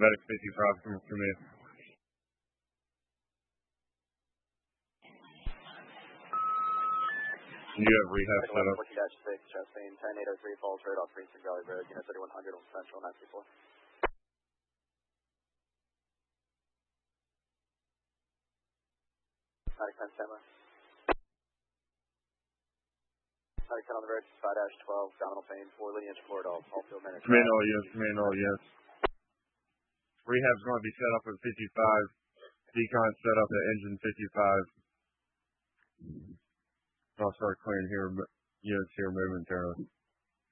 Medic 55 coming from you. You have rehab set up. 40-6, Chastain, 10-803 Falls Road off Green Street Valley Road, unit 3100 on Central 934. Medic 10 standby. Medic 10 on the road, 5-12, abdominal pain, 4 lineage Floridol, all field minutes. Command all yes. Rehab's going to be set up at 55. Decon set up at engine 55. I'll start clearing here, units here momentarily.